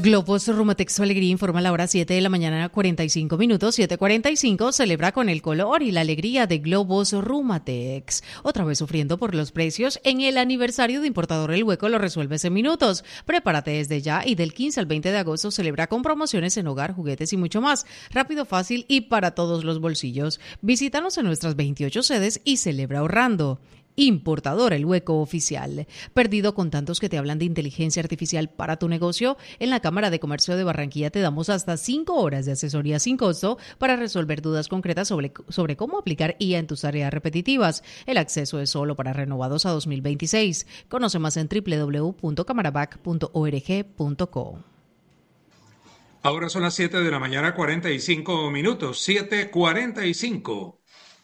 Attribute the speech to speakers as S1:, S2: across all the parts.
S1: Globos Rumatex Alegría informa a la hora 7 de la mañana, 45 minutos, 7:45, celebra con el color y la alegría de Globos Rumatex. Otra vez sufriendo por los precios, en el aniversario de Importador El Hueco lo resuelves en minutos. Prepárate desde ya y del 15 al 20 de agosto celebra con promociones en hogar, juguetes y mucho más. Rápido, fácil y para todos los bolsillos. Visítanos en nuestras 28 sedes y celebra ahorrando. Importador El Hueco Oficial. ¿Perdido con tantos que te hablan de inteligencia artificial para tu negocio? En la Cámara de Comercio de Barranquilla te damos hasta 5 horas de asesoría sin costo para resolver dudas concretas sobre cómo aplicar IA en tus tareas repetitivas. El acceso es solo para renovados a 2026. Conoce más en www.camarabac.org.co.
S2: Ahora son las 7 de la mañana, 45 minutos. 7:45.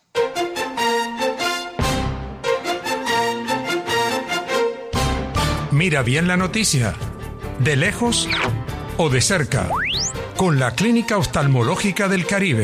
S3: Mira bien la noticia, de lejos o de cerca, con la Clínica Oftalmológica del Caribe.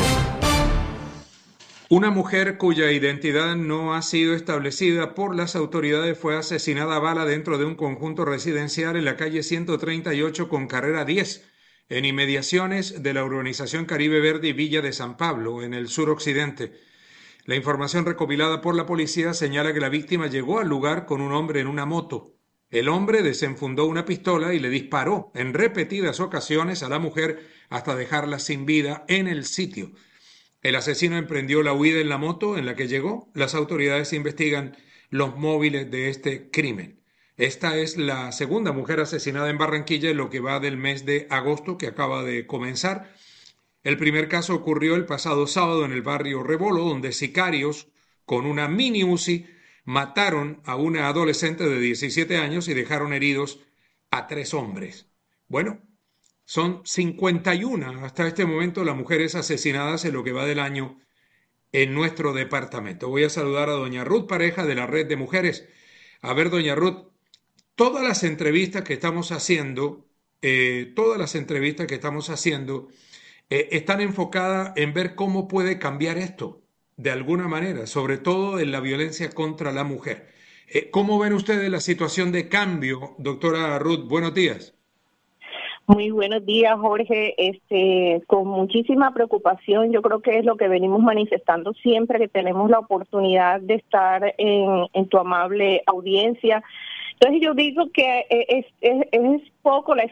S2: Una mujer cuya identidad no ha sido establecida por las autoridades fue asesinada a bala dentro de un conjunto residencial en la calle 138 con carrera 10, en inmediaciones de la urbanización Caribe Verde y Villa de San Pablo, en el suroccidente. La información recopilada por la policía señala que la víctima llegó al lugar con un hombre en una moto. El hombre desenfundó una pistola y le disparó en repetidas ocasiones a la mujer hasta dejarla sin vida en el sitio. El asesino emprendió la huida en la moto en la que llegó. Las autoridades investigan los móviles de este crimen. Esta es la segunda mujer asesinada en Barranquilla en lo que va del mes de agosto que acaba de comenzar. El primer caso ocurrió el pasado sábado en el barrio Rebolo, donde sicarios con una mini Uzi mataron a una adolescente de 17 años y dejaron heridos a 3 hombres. Bueno, son 51 hasta este momento las mujeres asesinadas en lo que va del año en nuestro departamento. Voy a saludar a doña Ruth Pareja de la Red de Mujeres. A ver, doña Ruth, todas las entrevistas que estamos haciendo, están enfocadas en ver cómo puede cambiar esto de alguna manera, sobre todo en la violencia contra la mujer. ¿Cómo ven ustedes la situación de cambio, doctora Ruth? Buenos días.
S4: Muy buenos días, Jorge. Con muchísima preocupación, yo creo que es lo que venimos manifestando siempre que tenemos la oportunidad de estar en tu amable audiencia. Entonces yo digo que es poco la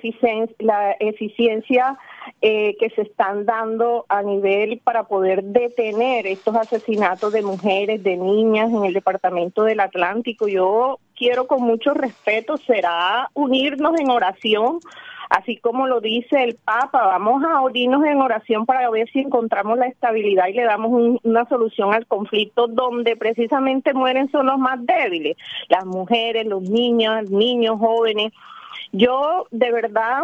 S4: eficiencia que se están dando a nivel para poder detener estos asesinatos de mujeres, de niñas en el departamento del Atlántico. Yo quiero con mucho respeto, será unirnos en oración, así como lo dice el Papa. Vamos a unirnos en oración para ver si encontramos la estabilidad y le damos una solución al conflicto donde precisamente mueren son los más débiles, las mujeres, los niños, jóvenes. Yo, de verdad,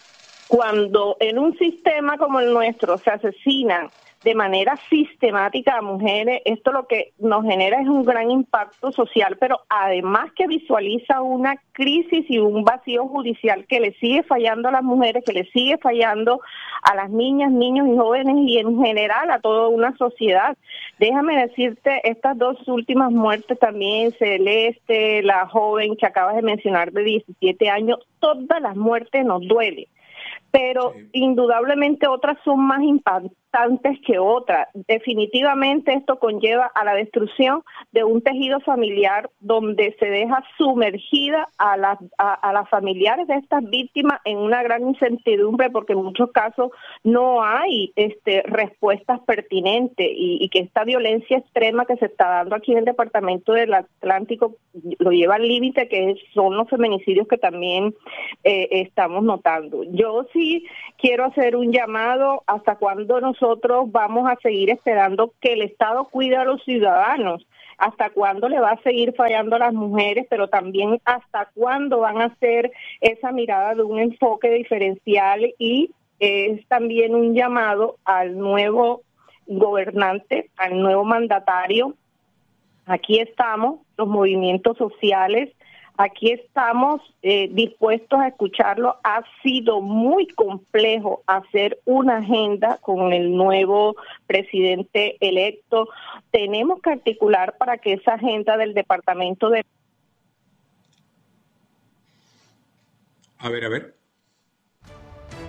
S4: cuando en un sistema como el nuestro se asesinan de manera sistemática a mujeres, esto lo que nos genera es un gran impacto social, pero además que visualiza una crisis y un vacío judicial que le sigue fallando a las mujeres, que le sigue fallando a las niñas, niños y jóvenes y en general a toda una sociedad. Déjame decirte, estas 2 últimas muertes también, Celeste, la joven que acabas de mencionar de 17 años, todas las muertes nos duelen. Pero indudablemente otras son más impactantes que otras. Definitivamente esto conlleva a la destrucción de un tejido familiar donde se deja sumergida a las familiares de estas víctimas en una gran incertidumbre porque en muchos casos no hay respuestas pertinentes y que esta violencia extrema que se está dando aquí en el departamento del Atlántico lo lleva al límite que son los feminicidios que también estamos notando. Yo sí quiero hacer un llamado: hasta cuándo nosotros vamos a seguir esperando que el Estado cuide a los ciudadanos, hasta cuándo le va a seguir fallando a las mujeres, pero también hasta cuándo van a hacer esa mirada de un enfoque diferencial. Y es también un llamado al nuevo gobernante, al nuevo mandatario. Aquí estamos, los movimientos sociales, aquí estamos dispuestos a escucharlo. Ha sido muy complejo hacer una agenda con el nuevo presidente electo. Tenemos que articular para que esa agenda del departamento de...
S2: A ver.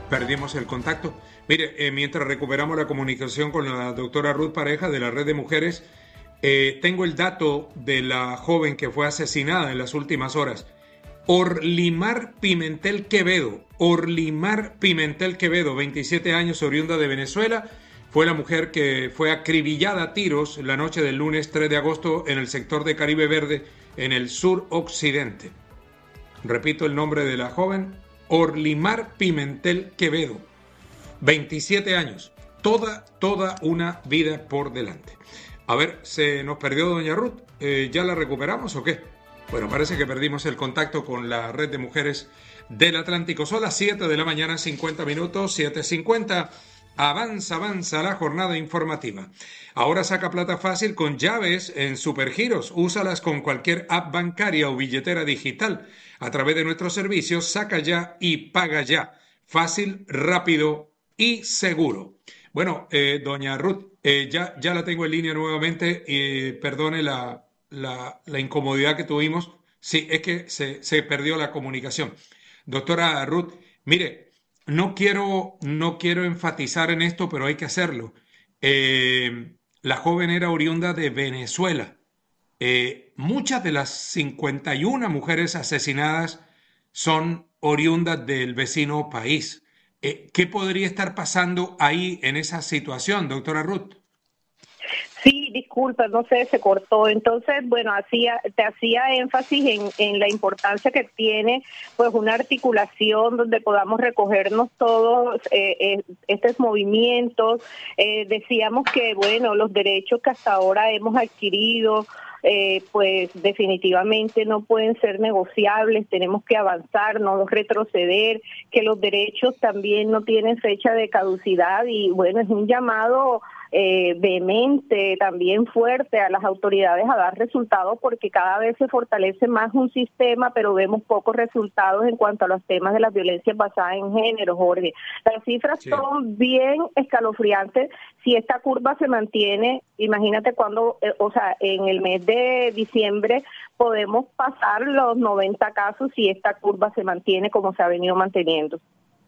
S2: Perdimos el contacto. Mire, mientras recuperamos la comunicación con la doctora Ruth Pareja de la Red de Mujeres, tengo el dato de la joven que fue asesinada en las últimas horas. Orlimar Pimentel Quevedo, 27 años, oriunda de Venezuela, fue la mujer que fue acribillada a tiros la noche del lunes 3 de agosto en el sector de Caribe Verde, en el suroccidente. Repito el nombre de la joven, Orlimar Pimentel Quevedo, 27 años, toda una vida por delante. A ver, ¿se nos perdió doña Ruth? ¿Ya la recuperamos o qué? Bueno, parece que perdimos el contacto con la Red de Mujeres del Atlántico. Son las 7 de la mañana, 50 minutos, 7:50. Avanza la jornada informativa. Ahora saca plata fácil con llaves en Supergiros. Úsalas con cualquier app bancaria o billetera digital. A través de nuestros servicios, saca ya y paga ya. Fácil, rápido y seguro. Bueno, doña Ruth, ya la tengo en línea nuevamente. Perdone la incomodidad que tuvimos. Sí, es que se perdió la comunicación. Doctora Ruth, mire, no quiero enfatizar en esto, pero hay que hacerlo. La joven era oriunda de Venezuela. Muchas de las 51 mujeres asesinadas son oriundas del vecino país. ¿Qué podría estar pasando ahí en esa situación, doctora Ruth?
S4: Sí, disculpa, no sé, se cortó. Entonces, bueno, te hacía énfasis en la importancia que tiene pues una articulación donde podamos recogernos todos estos movimientos. Decíamos que, bueno, los derechos que hasta ahora hemos adquirido, pues definitivamente no pueden ser negociables, tenemos que avanzar, no retroceder, que los derechos también no tienen fecha de caducidad y bueno, es un llamado vehemente, también fuerte a las autoridades a dar resultados porque cada vez se fortalece más un sistema, pero vemos pocos resultados en cuanto a los temas de las violencias basadas en género, Jorge. Las cifras son bien escalofriantes. Si esta curva se mantiene, imagínate cuando, en el mes de diciembre podemos pasar los 90 casos si esta curva se mantiene como se ha venido manteniendo.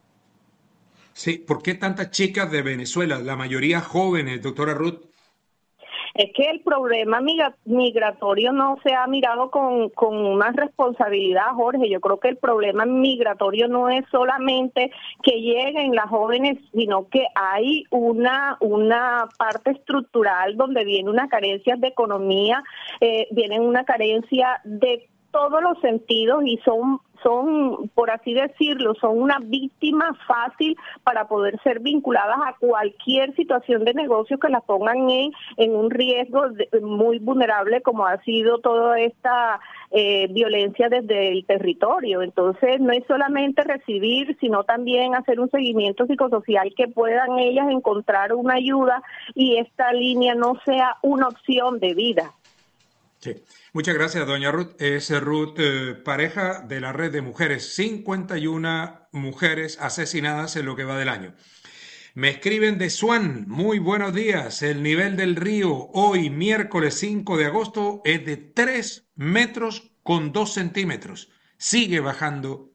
S2: Sí, ¿por qué tantas chicas de Venezuela, la mayoría jóvenes, doctora Ruth?
S4: Es que el problema migratorio no se ha mirado con más responsabilidad, Jorge. Yo creo que el problema migratorio no es solamente que lleguen las jóvenes, sino que hay una parte estructural donde viene una carencia de economía, viene una carencia de todos los sentidos y son, por así decirlo, son una víctima fácil para poder ser vinculadas a cualquier situación de negocio que las pongan en un riesgo muy vulnerable como ha sido toda esta violencia desde el territorio. Entonces no es solamente recibir, sino también hacer un seguimiento psicosocial que puedan ellas encontrar una ayuda y esta línea no sea una opción de vida.
S2: Sí. Muchas gracias, doña Ruth. Es Ruth Pareja de la Red de Mujeres. 51 mujeres asesinadas en lo que va del año. Me escriben de Swan. Muy buenos días. El nivel del río hoy, miércoles 5 de agosto, es de 3 metros con 2 centímetros. Sigue bajando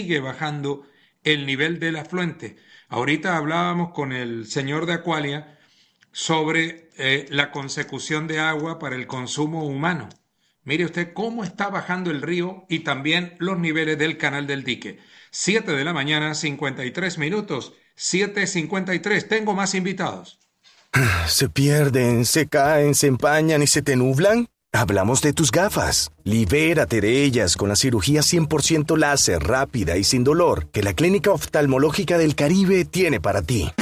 S2: el nivel del afluente. Ahorita hablábamos con el señor de Aqualia sobre la consecución de agua para el consumo humano. Mire usted cómo está bajando el río y también los niveles del canal del dique. 7 de la mañana, 53 minutos. 7:53. Tengo más invitados.
S5: ¿Se pierden, se caen, se empañan y se te nublan? Hablamos de tus gafas. Libérate de ellas con la cirugía 100% láser, rápida y sin dolor que la Clínica Oftalmológica del Caribe tiene para ti.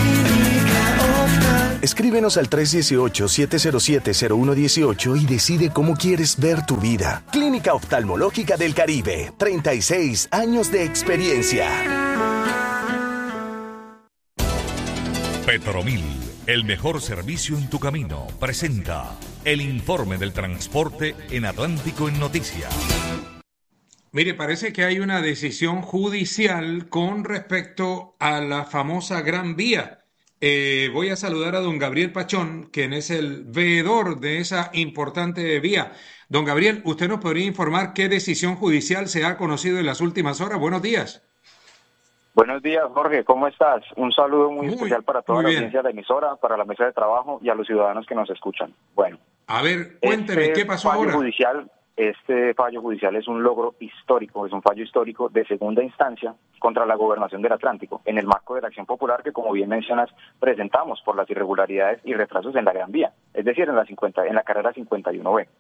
S5: Escríbenos al 318-707-0118 y decide cómo quieres ver tu vida. Clínica Oftalmológica del Caribe, 36 años de experiencia.
S6: Petromil, el mejor servicio en tu camino, presenta el informe del transporte en Atlántico en Noticias.
S2: Mire, parece que hay una decisión judicial con respecto a la famosa Gran Vía. Voy a saludar a don Gabriel Pachón, quien es el veedor de esa importante vía. Don Gabriel, ¿usted nos podría informar qué decisión judicial se ha conocido en las últimas horas? Buenos días.
S7: Buenos días, Jorge, ¿cómo estás? Un saludo muy especial para toda la audiencia de la emisora, para la mesa de trabajo y a los ciudadanos que nos escuchan. Bueno,
S2: a ver, cuénteme, ¿qué pasó ahora?
S7: Este fallo judicial es un logro histórico, es un fallo histórico de segunda instancia contra la Gobernación del Atlántico, en el marco de la acción popular que, como bien mencionas, presentamos por las irregularidades y retrasos en la Gran Vía, es decir, en la carrera 51B.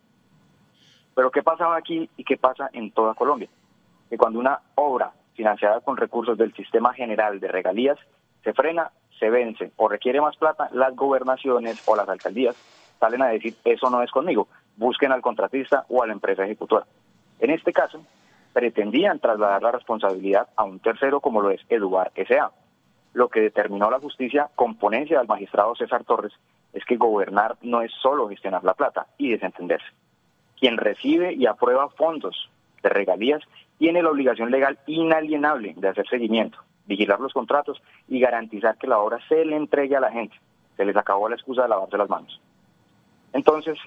S7: Pero ¿qué pasaba aquí y qué pasa en toda Colombia? Que cuando una obra financiada con recursos del Sistema General de Regalías se frena, se vence o requiere más plata, las gobernaciones o las alcaldías salen a decir, eso no es conmigo, busquen al contratista o a la empresa ejecutora. En este caso, pretendían trasladar la responsabilidad a un tercero como lo es Eduard S.A. Lo que determinó la justicia, con ponencia del magistrado César Torres, es que gobernar no es solo gestionar la plata y desentenderse. Quien recibe y aprueba fondos de regalías tiene la obligación legal inalienable de hacer seguimiento, vigilar los contratos y garantizar que la obra se le entregue a la gente. Se les acabó la excusa de lavarse las manos. Entonces,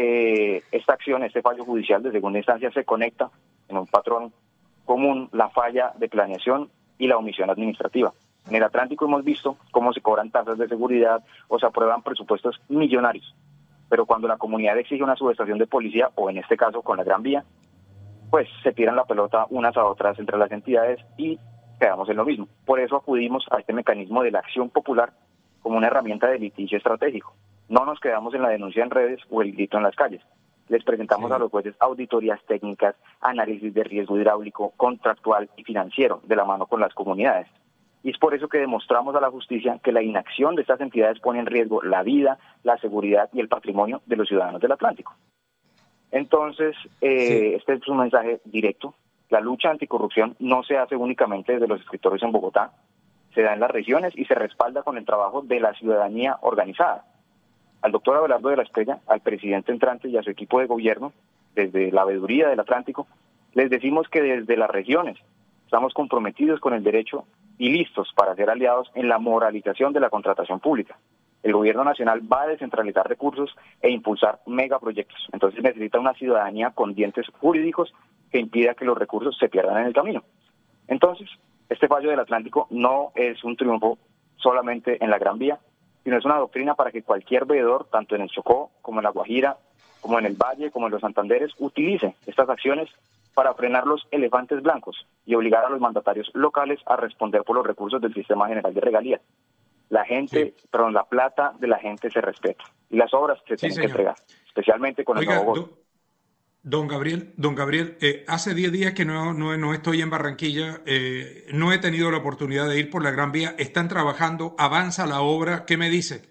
S7: esta acción, este fallo judicial de segunda instancia se conecta en un patrón común, la falla de planeación y la omisión administrativa. En el Atlántico hemos visto cómo se cobran tasas de seguridad o se aprueban presupuestos millonarios, pero cuando la comunidad exige una subestación de policía, o en este caso con la Gran Vía, pues se tiran la pelota unas a otras entre las entidades y quedamos en lo mismo. Por eso acudimos a este mecanismo de la acción popular como una herramienta de litigio estratégico. No nos quedamos en la denuncia en redes o el grito en las calles. Les presentamos a los jueces auditorías técnicas, análisis de riesgo hidráulico, contractual y financiero de la mano con las comunidades. Y es por eso que demostramos a la justicia que la inacción de estas entidades pone en riesgo la vida, la seguridad y el patrimonio de los ciudadanos del Atlántico. Entonces, este es un mensaje directo. La lucha anticorrupción no se hace únicamente desde los escritores en Bogotá, se da en las regiones y se respalda con el trabajo de la ciudadanía organizada. Al doctor Abelardo de la Estrella, al presidente entrante y a su equipo de gobierno, desde la veeduría del Atlántico, les decimos que desde las regiones estamos comprometidos con el derecho y listos para ser aliados en la moralización de la contratación pública. El gobierno nacional va a descentralizar recursos e impulsar megaproyectos. Entonces necesita una ciudadanía con dientes jurídicos que impida que los recursos se pierdan en el camino. Entonces, este fallo del Atlántico no es un triunfo solamente en la Gran Vía, sino es una doctrina para que cualquier veedor, tanto en el Chocó como en la Guajira, como en el Valle, como en los Santanderes, utilice estas acciones para frenar los elefantes blancos y obligar a los mandatarios locales a responder por los recursos del Sistema General de Regalías. La gente, la plata de la gente se respeta y las obras se tienen que entregar, especialmente con el nuevo gobierno.
S2: Don Gabriel, hace 10 días que no estoy en Barranquilla, no he tenido la oportunidad de ir por la Gran Vía. ¿Están trabajando? ¿Avanza la obra? ¿Qué me dice?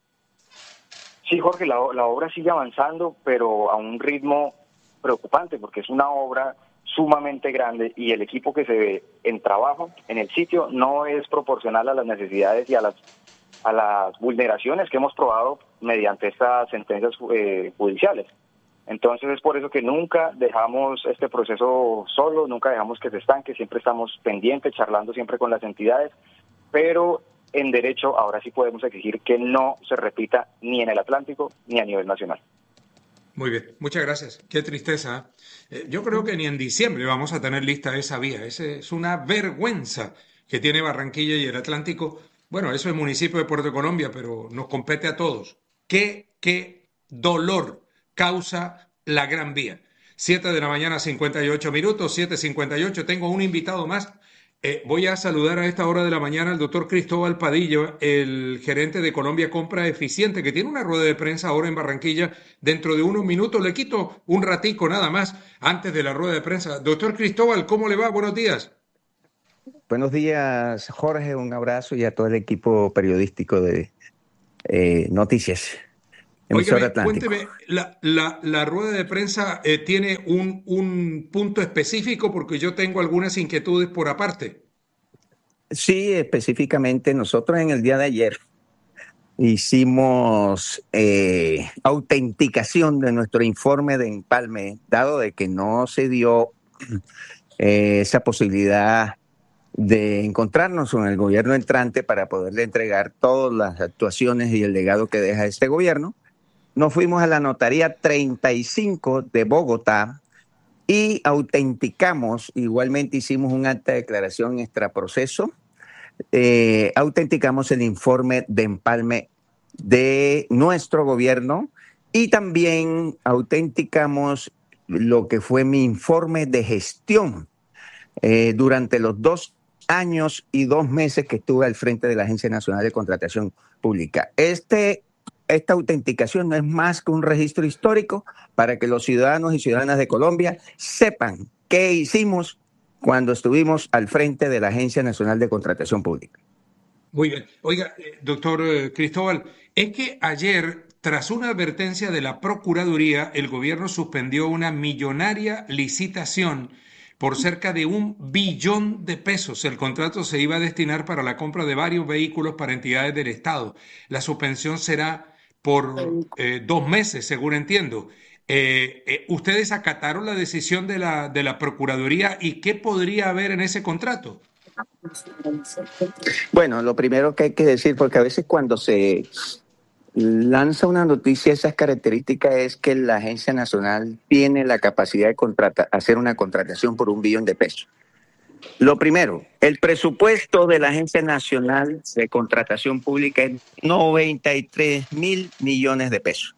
S7: Sí, Jorge, la obra sigue avanzando, pero a un ritmo preocupante, porque es una obra sumamente grande y el equipo que se ve en trabajo en el sitio no es proporcional a las necesidades y a las vulneraciones que hemos probado mediante estas sentencias judiciales. Entonces es por eso que nunca dejamos este proceso solo, nunca dejamos que se estanque, siempre estamos pendientes, charlando siempre con las entidades, pero en derecho ahora sí podemos exigir que no se repita ni en el Atlántico ni a nivel nacional.
S2: Muy bien, muchas gracias. Qué tristeza. Yo creo que ni en diciembre vamos a tener lista esa vía. Es una vergüenza que tiene Barranquilla y el Atlántico. Bueno, eso es municipio de Puerto Colombia, pero nos compete a todos. Qué dolor causa la Gran Vía. 7 de la mañana, 58 minutos, 7:58. Tengo un invitado más. Voy a saludar a esta hora de la mañana al doctor Cristóbal Padilla, el gerente de Colombia Compra Eficiente, que tiene una rueda de prensa ahora en Barranquilla dentro de unos minutos. Le quito un ratico nada más antes de la rueda de prensa. Doctor Cristóbal, ¿cómo le va? Buenos días.
S8: Buenos días, Jorge. Un abrazo y a todo el equipo periodístico de Noticias.
S2: Oiga, cuénteme, la rueda de prensa tiene un punto específico porque yo tengo algunas inquietudes por aparte.
S8: Sí, específicamente nosotros en el día de ayer hicimos autenticación de nuestro informe de empalme, dado de que no se dio esa posibilidad de encontrarnos con el gobierno entrante para poderle entregar todas las actuaciones y el legado que deja este gobierno. Nos fuimos a la notaría 35 de Bogotá y autenticamos, igualmente hicimos un acta de declaración extraproceso autenticamos el informe de empalme de nuestro gobierno y también autenticamos lo que fue mi informe de gestión durante los 2 años y 2 meses que estuve al frente de la Agencia Nacional de Contratación Pública. Esta autenticación no es más que un registro histórico para que los ciudadanos y ciudadanas de Colombia sepan qué hicimos cuando estuvimos al frente de la Agencia Nacional de Contratación Pública.
S2: Muy bien. Oiga, doctor Cristóbal, es que ayer, tras una advertencia de la Procuraduría, el gobierno suspendió una millonaria licitación por cerca de $1 billón. El contrato se iba a destinar para la compra de varios vehículos para entidades del Estado. La suspensión será por 2 meses, según entiendo. ¿Ustedes acataron la decisión de la Procuraduría y qué podría haber en ese contrato?
S8: Bueno, lo primero que hay que decir, porque a veces cuando se lanza una noticia de esas características es que la Agencia Nacional tiene la capacidad de hacer una contratación por $1 billón. Lo primero, el presupuesto de la Agencia Nacional de Contratación Pública es 93.000 millones de pesos.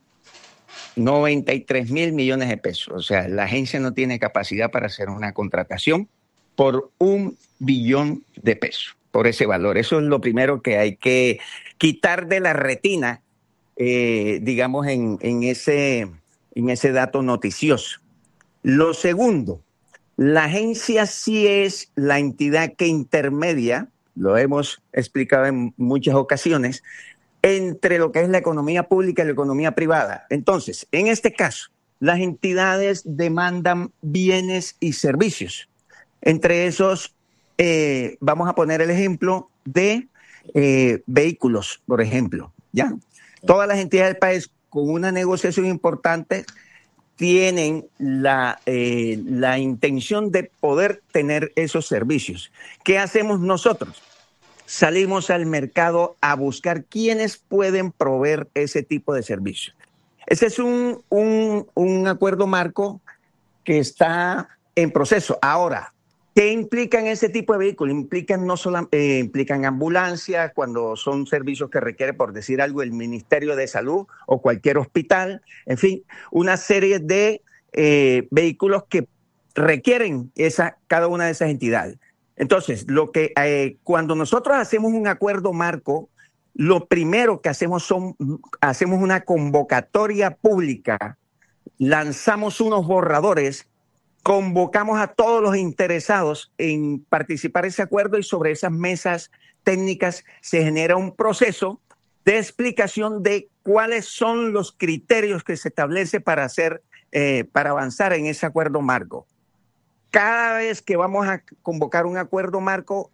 S8: 93.000 millones de pesos. O sea, la agencia no tiene capacidad para hacer una contratación por $1 billón por ese valor. Eso es lo primero que hay que quitar de la retina, digamos, en ese dato noticioso. Lo segundo, la agencia sí es la entidad que intermedia, lo hemos explicado en muchas ocasiones, entre lo que es la economía pública y la economía privada. Entonces, en este caso, las entidades demandan bienes y servicios. Entre esos, vamos a poner el ejemplo de vehículos, por ejemplo. ¿Ya? Todas las entidades del país con una negociación importante tienen la intención de poder tener esos servicios. ¿Qué hacemos nosotros? Salimos al mercado a buscar quiénes pueden proveer ese tipo de servicios. Ese es un acuerdo marco que está en proceso. Ahora, ¿qué implican ese tipo de vehículos? Implican ambulancias, cuando son servicios que requiere, por decir algo, el Ministerio de Salud o cualquier hospital. En fin, una serie de vehículos que requieren cada una de esas entidades. Entonces, cuando nosotros hacemos un acuerdo marco, lo primero que hacemos hacemos una convocatoria pública, lanzamos unos borradores, convocamos a todos los interesados en participar en ese acuerdo y sobre esas mesas técnicas se genera un proceso de explicación de cuáles son los criterios que se establece para avanzar en ese acuerdo marco. Cada vez que vamos a convocar un acuerdo marco,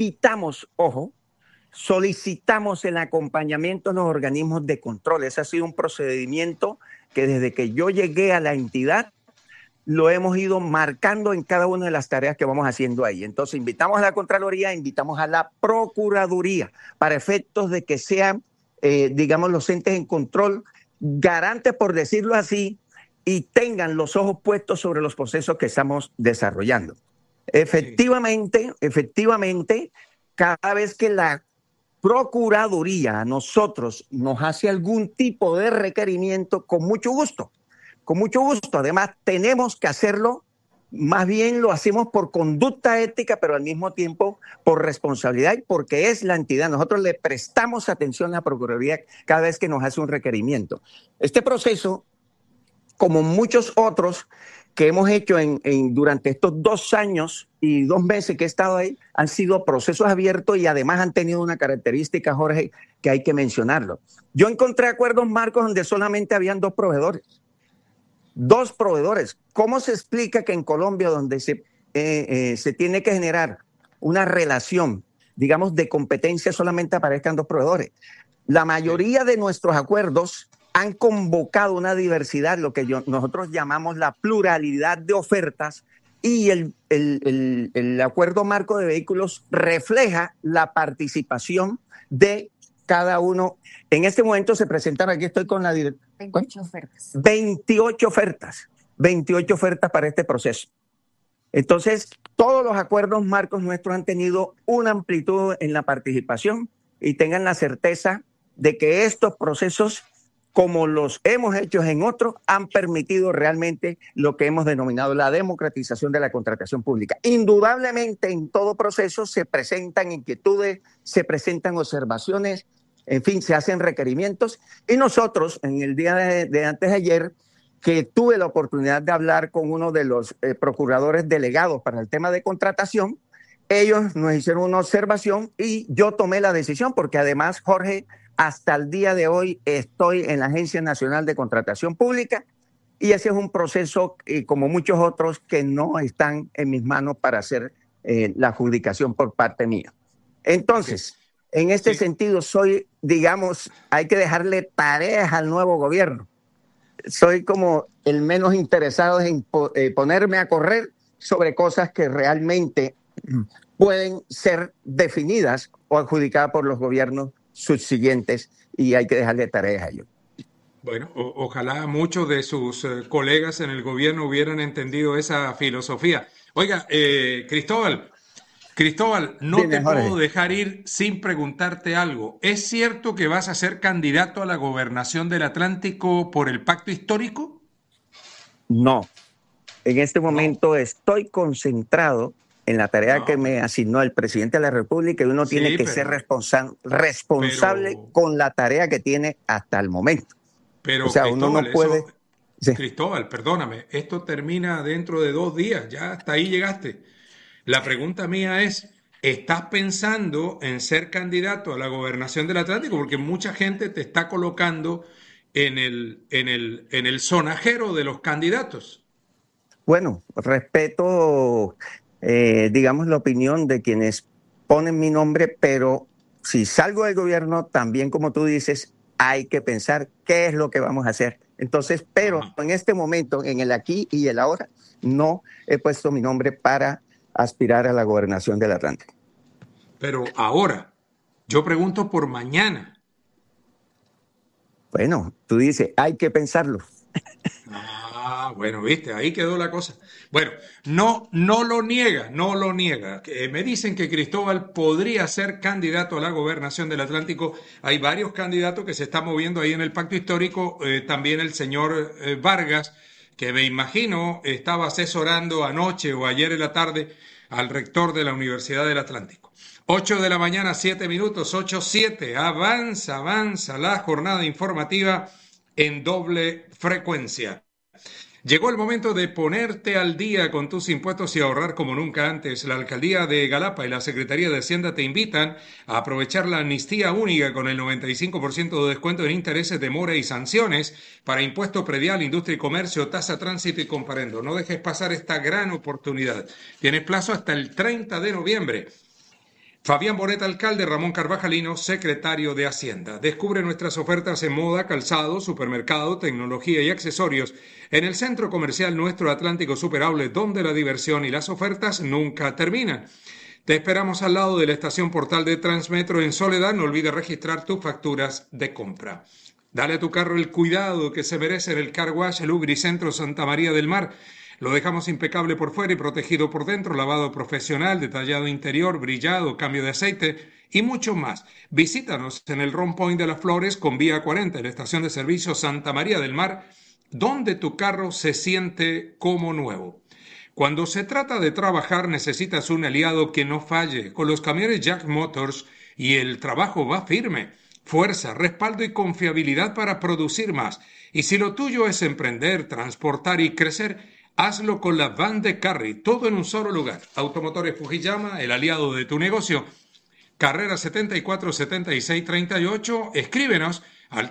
S8: solicitamos el acompañamiento de los organismos de control. Ese ha sido un procedimiento que desde que yo llegué a la entidad lo hemos ido marcando en cada una de las tareas que vamos haciendo ahí. Entonces, invitamos a la Contraloría, invitamos a la Procuraduría para efectos de que sean, digamos, los entes en control, garantes, por decirlo así, y tengan los ojos puestos sobre los procesos que estamos desarrollando. Efectivamente, cada vez que la Procuraduría a nosotros nos hace algún tipo de requerimiento, con mucho gusto. Además, tenemos que hacerlo, más bien lo hacemos por conducta ética, pero al mismo tiempo por responsabilidad, porque es la entidad. Nosotros le prestamos atención a la Procuraduría cada vez que nos hace un requerimiento. Este proceso, como muchos otros que hemos hecho durante estos 2 años y 2 meses que he estado ahí, han sido procesos abiertos y además han tenido una característica, Jorge, que hay que mencionarlo. Yo encontré acuerdos marcos donde solamente habían 2 proveedores. 2 proveedores. ¿Cómo se explica que en Colombia, donde se tiene que generar una relación, digamos, de competencia, solamente aparezcan 2 proveedores? La mayoría de nuestros acuerdos han convocado una diversidad, lo que nosotros llamamos la pluralidad de ofertas, y el acuerdo marco de vehículos refleja la participación de cada uno. En este momento se presentaron, aquí estoy con la directora. 28 ofertas. 28 ofertas para este proceso. Entonces, todos los acuerdos marcos nuestros han tenido una amplitud en la participación y tengan la certeza de que estos procesos, como los hemos hecho en otros, han permitido realmente lo que hemos denominado la democratización de la contratación pública. Indudablemente, en todo proceso se presentan inquietudes, se presentan observaciones, en fin, se hacen requerimientos. Y nosotros, en el día de antes de ayer, que tuve la oportunidad de hablar con uno de los procuradores delegados para el tema de contratación, ellos nos hicieron una observación y yo tomé la decisión, porque además, Jorge, hasta el día de hoy estoy en la Agencia Nacional de Contratación Pública y ese es un proceso, como muchos otros, que no están en mis manos para hacer la adjudicación por parte mía. Entonces, en este sentido, soy, digamos, hay que dejarle tareas al nuevo gobierno. Soy como el menos interesado en ponerme a correr sobre cosas que realmente pueden ser definidas o adjudicadas por los gobiernos subsiguientes y hay que dejarle tareas a ellos.
S2: Bueno, ojalá muchos de sus colegas en el gobierno hubieran entendido esa filosofía. Oiga, Cristóbal, no te puedo dejar ir sin preguntarte algo. ¿Es cierto que vas a ser candidato a la gobernación del Atlántico por el pacto histórico?
S8: No. En este momento estoy concentrado en la tarea que me asignó el presidente de la República y uno tiene que ser responsable con la tarea que tiene hasta el momento.
S2: Pero
S8: o sea, uno no puede...
S2: Cristóbal, perdóname, esto termina dentro de 2 días, ya hasta ahí llegaste. La pregunta mía es, ¿estás pensando en ser candidato a la gobernación del Atlántico? Porque mucha gente te está colocando en el sonajero de los candidatos.
S8: Bueno, respeto, digamos, la opinión de quienes ponen mi nombre, pero si salgo del gobierno, también, como tú dices, hay que pensar qué es lo que vamos a hacer. Entonces, pero en este momento, en el aquí y el ahora, no he puesto mi nombre para aspirar a la gobernación del Atlántico.
S2: Pero ahora, yo pregunto por mañana.
S8: Bueno, tú dices, hay que pensarlo.
S2: Bueno, viste, ahí quedó la cosa. Bueno, no lo niega. Me dicen que Cristóbal podría ser candidato a la gobernación del Atlántico. Hay varios candidatos que se están moviendo ahí en el pacto histórico. También el señor Vargas, que me imagino estaba asesorando anoche o ayer en la tarde al rector de la Universidad del Atlántico. 8 de la mañana, 7 minutos, 8:07. Avanza la jornada informativa en doble frecuencia. Llegó el momento de ponerte al día con tus impuestos y ahorrar como nunca antes. La Alcaldía de Galapa y la Secretaría de Hacienda te invitan a aprovechar la amnistía única con el 95% de descuento en intereses, demora y sanciones para impuesto predial, industria y comercio, tasa, tránsito y comparendo. No dejes pasar esta gran oportunidad. Tienes plazo hasta el 30 de noviembre. Fabián Bonet, alcalde, Ramón Carvajalino, secretario de Hacienda. Descubre nuestras ofertas en moda, calzado, supermercado, tecnología y accesorios en el centro comercial Nuestro Atlántico Super Outlet, donde la diversión y las ofertas nunca terminan. Te esperamos al lado de la estación Portal de Transmetro en Soledad. No olvides registrar tus facturas de compra. Dale a tu carro el cuidado que se merece en el Car Wash Lubricentro Santa María del Mar. Lo dejamos impecable por fuera y protegido por dentro, lavado profesional, detallado interior, brillado, cambio de aceite y mucho más. Visítanos en el Ron Point de las Flores con vía 40 en la estación de servicio Santa María del Mar, donde tu carro se siente como nuevo. Cuando se trata de trabajar necesitas un aliado que no falle. Con los camiones Jack Motors y el trabajo va firme. Fuerza, respaldo y confiabilidad para producir más. Y si lo tuyo es emprender, transportar y crecer, hazlo con la van de Carry, todo en un solo lugar. Automotores Fujiyama, el aliado de tu negocio. Carrera 747638. Escríbenos al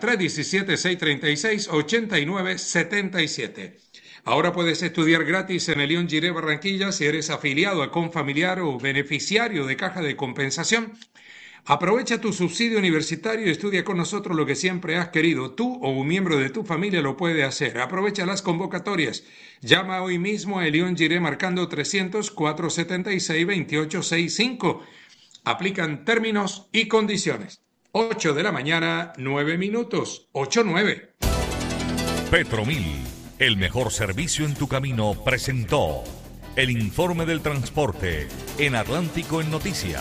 S2: 317-636-8977. Ahora puedes estudiar gratis en el León Giré Barranquilla si eres afiliado a Confamiliar o beneficiario de Caja de Compensación. Aprovecha tu subsidio universitario y estudia con nosotros lo que siempre has querido. Tú o un miembro de tu familia lo puede hacer. Aprovecha las convocatorias. Llama hoy mismo a León Giré marcando 300-476-2865. Aplican términos y condiciones. 8 de la mañana, 9 minutos. 8:09.
S6: Petromil, el mejor servicio en tu camino, presentó El informe del transporte en Atlántico en Noticias.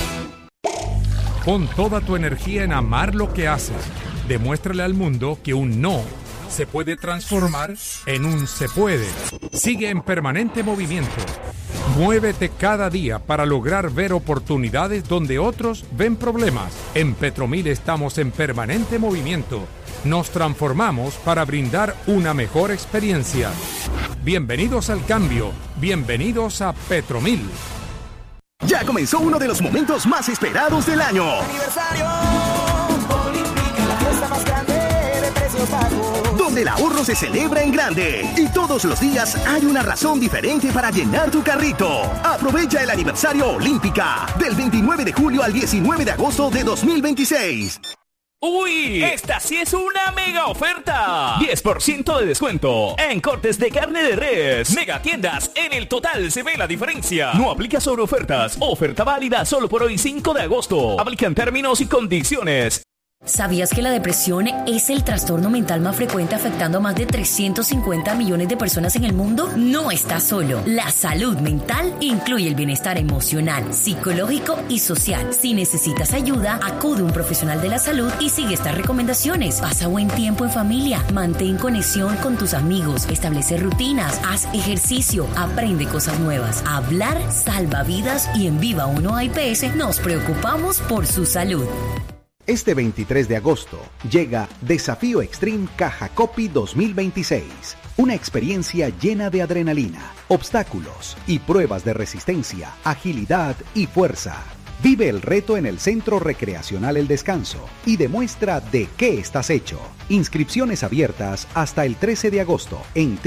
S3: Pon toda tu energía en amar lo que haces. Demuéstrale al mundo que un no se puede transformar en un se puede. Sigue en permanente movimiento. Muévete cada día para lograr ver oportunidades donde otros ven problemas. En Petromil estamos en permanente movimiento. Nos transformamos para brindar una mejor experiencia. Bienvenidos al cambio. Bienvenidos a Petromil.
S5: Ya comenzó uno de los momentos más esperados del año.
S9: ¡Aniversario! Olímpica, la fiesta más grande de precios bajos.
S5: Donde el ahorro se celebra en grande. Y todos los días hay una razón diferente para llenar tu carrito. Aprovecha el aniversario Olímpica. Del 29 de julio al 19 de agosto de 2026.
S10: ¡Uy! ¡Esta sí es una mega oferta! 10% de descuento en cortes de carne de res. Mega tiendas, en el total se ve la diferencia. No aplica sobre ofertas. Oferta válida solo por hoy 5 de agosto. Aplican términos y condiciones.
S11: ¿Sabías que la depresión es el trastorno mental más frecuente afectando a más de 350 millones de personas en el mundo? No estás solo. La salud mental incluye el bienestar emocional, psicológico y social. Si necesitas ayuda, acude a un profesional de la salud y sigue estas recomendaciones. Pasa buen tiempo en familia, mantén conexión con tus amigos, establece rutinas, haz ejercicio, aprende cosas nuevas. Hablar salva vidas y en Viva 1 IPS nos preocupamos por su salud.
S12: Este 23 de agosto llega Desafío Extreme Caja Copy 2026, una experiencia llena de adrenalina, obstáculos y pruebas de resistencia, agilidad y fuerza. Vive el reto en el Centro Recreacional El Descanso y demuestra de qué estás hecho. Inscripciones abiertas hasta el 13 de agosto en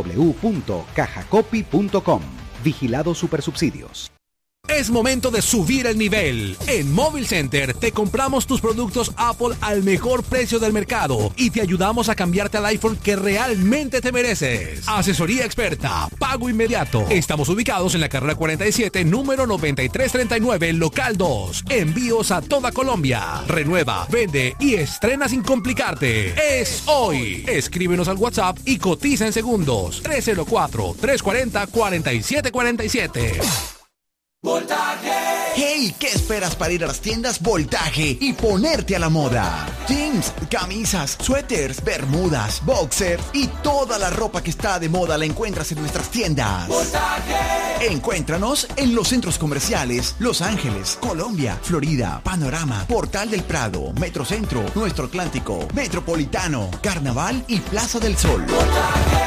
S12: www.cajacopy.com. Vigilado Supersubsidios.
S13: Es momento de subir el nivel. En Mobile Center te compramos tus productos Apple al mejor precio del mercado y te ayudamos a cambiarte al iPhone que realmente te mereces. Asesoría experta, pago inmediato. Estamos ubicados en la carrera 47, número 9339, local 2. Envíos a toda Colombia. Renueva, vende y estrena sin complicarte. Es hoy. Escríbenos al WhatsApp y cotiza en segundos. 304-340-4747.
S14: ¡Voltaje! ¡Hey! ¿Qué esperas para ir a las tiendas Voltaje y ponerte a la moda? Jeans, camisas, suéteres, bermudas, boxers y toda la ropa que está de moda la encuentras en nuestras tiendas. ¡Voltaje! Encuéntranos en los centros comerciales Los Ángeles, Colombia, Florida, Panorama, Portal del Prado, Metrocentro, Nuestro Atlántico, Metropolitano, Carnaval y Plaza del Sol. ¡Voltaje!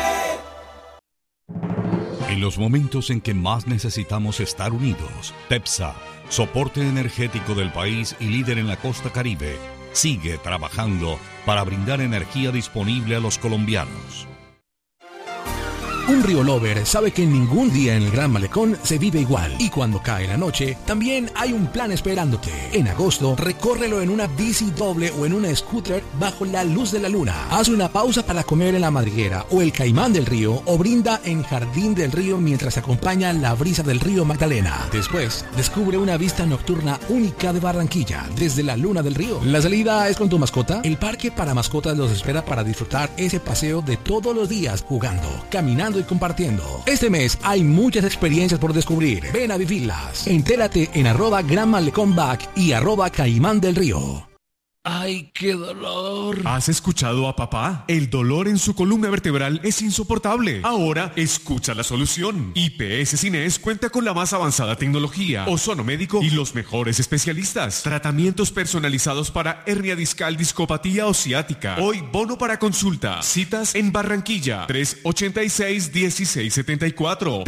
S6: En los momentos en que más necesitamos estar unidos, TEPSA, soporte energético del país y líder en la costa Caribe, sigue trabajando para brindar energía disponible a los colombianos.
S13: Un Río Lover sabe que ningún día en el Gran Malecón se vive igual. Y cuando cae la noche, también hay un plan esperándote. En agosto, recórrelo en una bici doble o en una scooter bajo la luz de la luna. Haz una pausa para comer en la madriguera o el Caimán del Río o brinda en Jardín del Río mientras acompaña la brisa del río Magdalena. Después, descubre una vista nocturna única de Barranquilla desde la Luna del Río. ¿La salida es con tu mascota? El parque para mascotas los espera para disfrutar ese paseo de todos los días jugando, caminando y compartiendo. Este mes hay muchas experiencias por descubrir. Ven a vivirlas. Entérate en @GranMalecónBack y @Caimán del Río.
S15: ¡Ay, qué dolor! ¿Has escuchado a papá? El dolor en su columna vertebral es insoportable. Ahora, escucha la solución. IPS Cines cuenta con la más avanzada tecnología, ozono médico y los mejores especialistas. Tratamientos personalizados para hernia discal, discopatía o ciática. Hoy, bono para consulta. Citas en Barranquilla. 386-1674.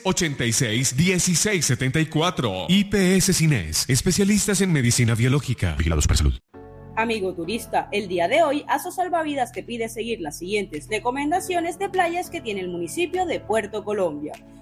S15: 386-1674. IPS Cines. Especialistas en medicina biológica. Vigilados por salud.
S16: Amigo turista, el día de hoy Aso Salvavidas te pide seguir las siguientes recomendaciones de playas que tiene el municipio de Puerto Colombia.